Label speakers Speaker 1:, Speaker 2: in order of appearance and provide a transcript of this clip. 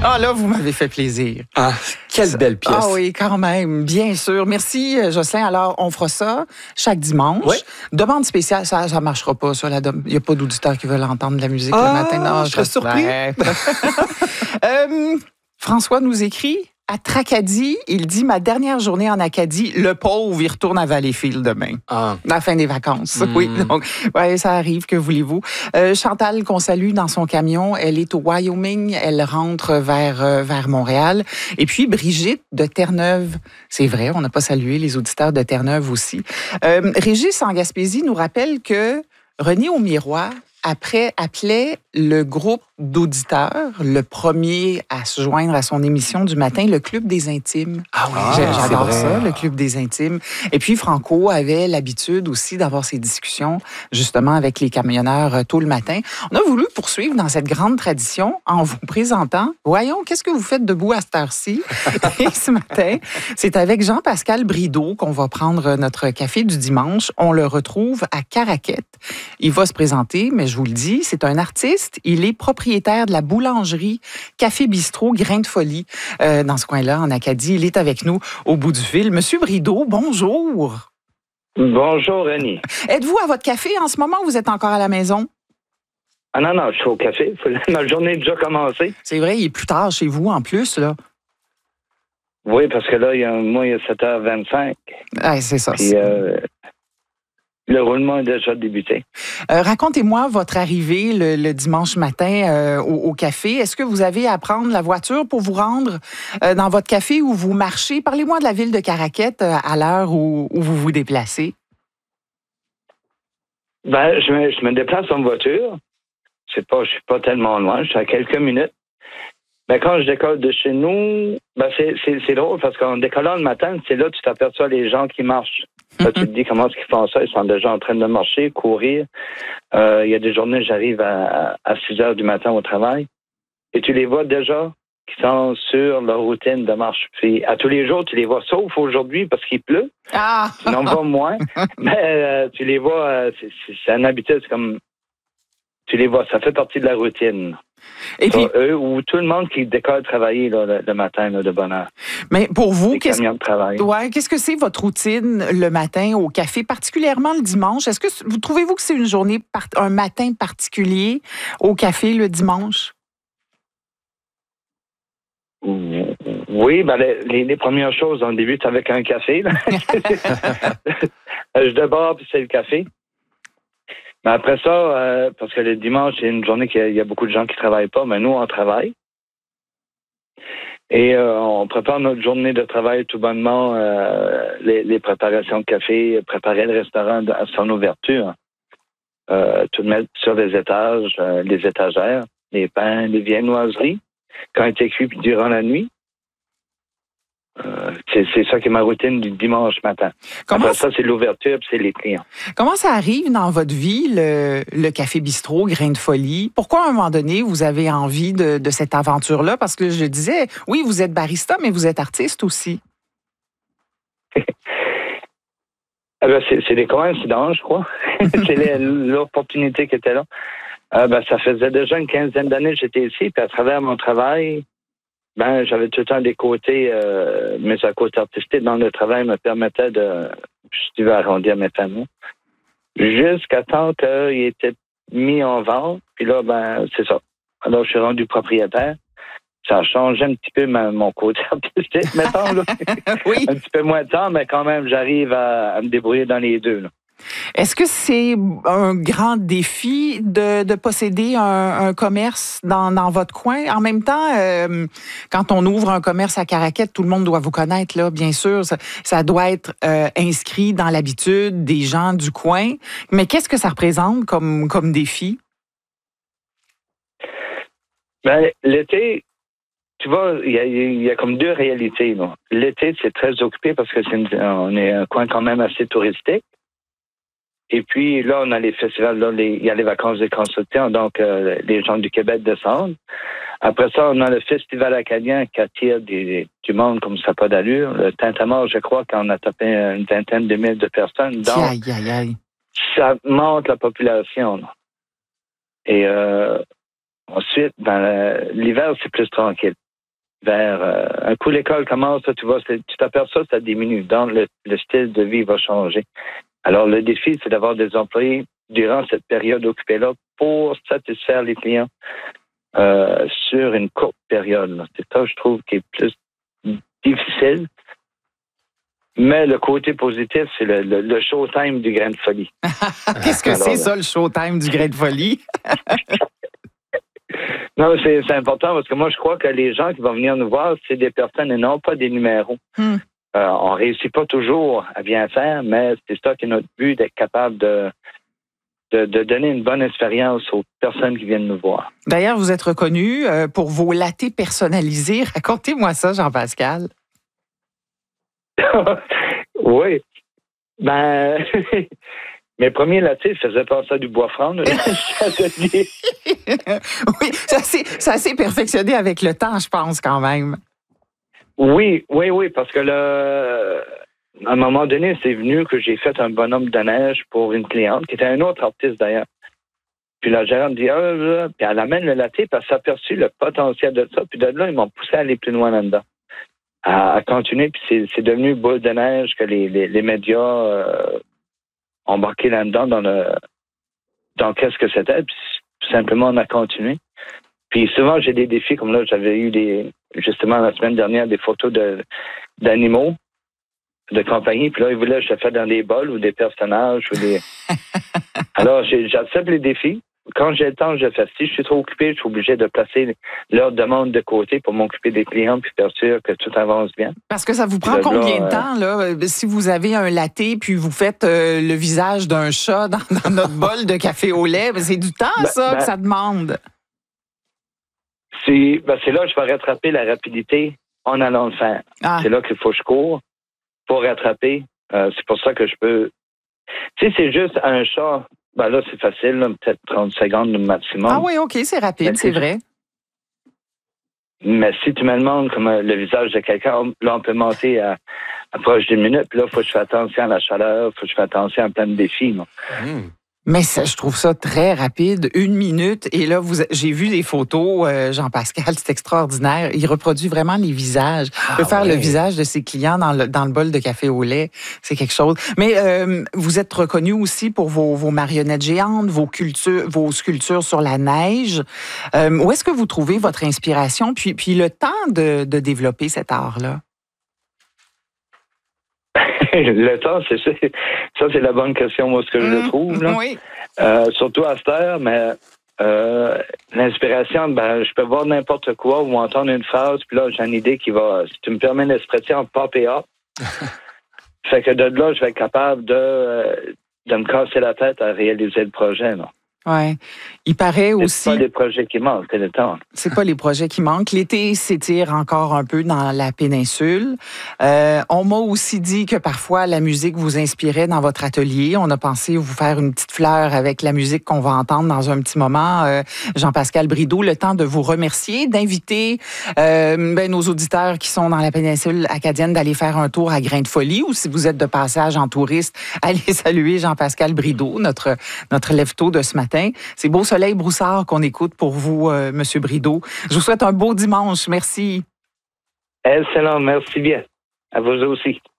Speaker 1: Ah là, vous m'avez fait plaisir.
Speaker 2: Ah, quelle belle pièce.
Speaker 1: Ah oui, quand même, bien sûr. Merci, Jocelyn. Alors, on fera ça chaque dimanche.
Speaker 2: Oui.
Speaker 1: Demande spéciale, ça ne marchera pas, ça. Il n'y a pas d'auditeurs qui veulent entendre de la musique le matin. Non,
Speaker 2: je serais surpris.
Speaker 1: François nous écrit... À Tracadie, il dit « Ma dernière journée en Acadie, le pauvre, il retourne à Valleyfield demain. » À la fin des vacances. Oui, donc, ouais, ça arrive, que voulez-vous. Chantal, qu'on salue dans son camion, elle est au Wyoming, elle rentre vers Montréal. Et puis, Brigitte de Terre-Neuve, c'est vrai, on n'a pas salué les auditeurs de Terre-Neuve aussi. Régis, en Gaspésie, nous rappelle que René Aumirois appelait le groupe d'auditeurs, le premier à se joindre à son émission du matin, le Club des Intimes.
Speaker 2: Ah oui,
Speaker 1: j'adore ça, le Club des Intimes. Et puis, Franco avait l'habitude aussi d'avoir ces discussions, justement, avec les camionneurs tôt le matin. On a voulu poursuivre dans cette grande tradition en vous présentant, voyons, qu'est-ce que vous faites debout à cette heure-ci? Et ce matin, c'est avec Jean-Pascal Brideau qu'on va prendre notre café du dimanche. On le retrouve à Caraquette. Il va se présenter, mais je vous le dis, c'est un artiste. Il est propriétaire de la boulangerie Café Bistrot Grain de Folie dans ce coin-là, en Acadie. Il est avec nous au bout du fil. Monsieur Brideau, bonjour.
Speaker 3: Bonjour, René.
Speaker 1: Êtes-vous à votre café en ce moment ou vous êtes encore à la maison?
Speaker 3: Ah non, je suis au café. Ma journée est déjà commencée.
Speaker 1: C'est vrai, il est plus tard chez vous en plus, là.
Speaker 3: Oui, parce que là, il y a 7h25.
Speaker 1: Ouais, c'est ça.
Speaker 3: Puis, le roulement est déjà débuté.
Speaker 1: Racontez-moi votre arrivée le dimanche matin au café. Est-ce que vous avez à prendre la voiture pour vous rendre dans votre café ou vous marchez? Parlez-moi de la ville de Caraquette à l'heure où vous vous déplacez.
Speaker 3: Ben, je me déplace en voiture. Je suis pas tellement loin. Je suis à quelques minutes. Mais quand je décolle de chez nous, ben c'est drôle parce qu'en décollant le matin, c'est là que tu t'aperçois les gens qui marchent. Là, tu te dis comment est-ce qu'ils font ça? Ils sont déjà en train de marcher, courir. Il y a des journées, j'arrive à 6 heures du matin au travail. Et tu les vois déjà qui sont sur leur routine de marche. Puis à tous les jours, tu les vois, sauf aujourd'hui parce qu'il pleut.
Speaker 1: Ah!
Speaker 3: Tu n'en vois moins. Mais tu les vois, c'est un habitude, c'est comme... Tu les vois, ça fait partie de la routine. Et puis, eux ou tout le monde qui décolle travailler là, le matin là, de bonne heure.
Speaker 1: Mais pour vous,
Speaker 3: qu'est-ce
Speaker 1: que c'est votre routine le matin au café, particulièrement le dimanche? Est-ce que vous trouvez-vous que c'est une journée, un matin particulier au café le dimanche?
Speaker 3: Oui, ben les premières choses, on débute avec un café. Je débarque, puis c'est le café. Mais après ça, parce que le dimanche, c'est une journée qu'il y a beaucoup de gens qui ne travaillent pas, mais nous, on travaille. Et on prépare notre journée de travail tout bonnement, les préparations de café, préparer le restaurant à son ouverture, tout mettre sur les étages, les étagères, les pains, les viennoiseries, quand il était cuit durant la nuit. C'est ça qui est ma routine du dimanche matin. Après ça, c'est l'ouverture puis c'est les clients.
Speaker 1: Comment ça arrive dans votre vie, le Café Bistrot, Grain de Folie? Pourquoi, à un moment donné, vous avez envie de cette aventure-là? Parce que je disais, oui, vous êtes barista, mais vous êtes artiste aussi.
Speaker 3: C'est des coïncidences, je crois. C'est l'opportunité qui était là. Ça faisait déjà une quinzaine d'années que j'étais ici, puis à travers mon travail, j'avais tout le temps des côtés, mes côtés artistiques dans le travail me permettaient je vais arrondir mes panneaux. Jusqu'à temps qu'il était mis en vente, puis là, c'est ça. Alors, je suis rendu propriétaire. Ça a changé un petit peu mon côté artistique, mettons, là.
Speaker 1: Oui.
Speaker 3: Un petit peu moins de temps, mais quand même, j'arrive à me débrouiller dans les deux, là.
Speaker 1: Est-ce que c'est un grand défi de posséder un commerce dans votre coin? En même temps, quand on ouvre un commerce à Caraquette, tout le monde doit vous connaître, là, bien sûr. Ça doit être inscrit dans l'habitude des gens du coin. Mais qu'est-ce que ça représente comme défi?
Speaker 3: L'été, tu vois, il y a comme deux réalités, là. L'été, c'est très occupé parce que on est un coin quand même assez touristique. Et puis là, on a les festivals, là, il y a les vacances des constructeurs, donc les gens du Québec descendent. Après ça, on a le festival acadien qui attire du monde comme ça n'a pas d'allure. Le Tintamarre, je crois qu'on a tapé une vingtaine de mille de personnes. Donc,
Speaker 1: aïe.
Speaker 3: Ça monte la population, là. Et ensuite, l'hiver, c'est plus tranquille. vers un coup l'école commence, tu t'aperçois, ça diminue. Donc, le style de vie va changer. Alors, le défi, c'est d'avoir des employés durant cette période occupée-là pour satisfaire les clients sur une courte période. C'est ça, je trouve, qui est plus difficile. Mais le côté positif, c'est le showtime du Grain de Folie.
Speaker 1: Qu'est-ce que c'est ça, le showtime du Grain de Folie?
Speaker 3: Non, c'est important parce que moi, je crois que les gens qui vont venir nous voir, c'est des personnes et non pas des numéros. On réussit pas toujours à bien faire, mais c'est ça qui est notre but, d'être capable de donner une bonne expérience aux personnes qui viennent nous voir.
Speaker 1: D'ailleurs, vous êtes reconnu pour vos lattés personnalisés. Racontez-moi ça, Jean-Pascal.
Speaker 3: Oui. Ben, mes premiers lattés faisaient penser à du bois franc.
Speaker 1: Oui, c'est assez perfectionné avec le temps, je pense, quand même.
Speaker 3: Oui, parce que à un moment donné, c'est venu que j'ai fait un bonhomme de neige pour une cliente, qui était un autre artiste d'ailleurs. Puis la gérante dit, puis elle amène le latte, puis elle s'est aperçue le potentiel de ça. Puis de là, ils m'ont poussé à aller plus loin là-dedans. À continuer, puis c'est devenu boule de neige que les médias ont embarqué là-dedans dans qu'est-ce que c'était. Puis simplement, on a continué. Puis souvent, j'ai des défis, comme là, j'avais eu justement la semaine dernière, des photos d'animaux de compagnie. Puis là, ils voulaient que je le fasse dans des bols ou des personnages ou des... Alors, j'accepte les défis. Quand j'ai le temps, je le fais. Si je suis trop occupé, je suis obligé de placer leur demande de côté pour m'occuper des clients puis faire sûr que tout avance bien.
Speaker 1: Parce que ça vous prend combien de temps, là? Si vous avez un latte puis vous faites le visage d'un chat dans notre bol de café au lait, c'est du temps, que ça demande.
Speaker 3: C'est là que je vais rattraper la rapidité en allant le faire. C'est là qu'il faut que je cours pour rattraper. C'est pour ça que je peux... Si c'est juste un chat, là, c'est facile, là, peut-être 30 secondes maximum.
Speaker 1: Ah oui, OK, c'est rapide, c'est vrai.
Speaker 3: Mais si tu me demandes comme le visage de quelqu'un, là, on peut monter à proche d'une minute, puis là, il faut que je fasse attention à la chaleur, il faut que je fasse attention à plein de défis.
Speaker 1: Mais ça, je trouve ça très rapide, 1 minute. Et là, j'ai vu des photos, Jean-Pascal, c'est extraordinaire. Il reproduit vraiment les visages. Il peut faire le visage de ses clients dans le bol de café au lait. C'est quelque chose. Mais vous êtes reconnu aussi pour vos marionnettes géantes, vos sculptures sur la neige. Où est-ce que vous trouvez votre inspiration, puis le temps de développer cet art-là?
Speaker 3: Le temps, c'est la bonne question, moi, ce que je le trouve. Là.
Speaker 1: Oui.
Speaker 3: Surtout à cette heure, mais l'inspiration, je peux voir n'importe quoi ou entendre une phrase, puis là, j'ai une idée qui va, si tu me permets l'expression, pop et hop. Fait que de là, je vais être capable de me casser la tête à réaliser le projet. Là.
Speaker 1: Oui. Il paraît aussi...
Speaker 3: C'est pas les projets qui manquent, c'est le temps.
Speaker 1: C'est pas les projets qui manquent. L'été s'étire encore un peu dans la péninsule. On m'a aussi dit que parfois la musique vous inspirait dans votre atelier. On a pensé vous faire une petite fleur avec la musique qu'on va entendre dans un petit moment. Jean-Pascal Brideau, le temps de vous remercier, d'inviter nos auditeurs qui sont dans la péninsule acadienne d'aller faire un tour à Grain de Folie, ou si vous êtes de passage en touriste, allez saluer Jean-Pascal Brideau, notre lève-tôt de ce matin. C'est Beau Soleil Broussard qu'on écoute pour vous, Monsieur Brideau. Je vous souhaite un beau dimanche. Merci.
Speaker 3: Excellent. Merci bien. À vous aussi.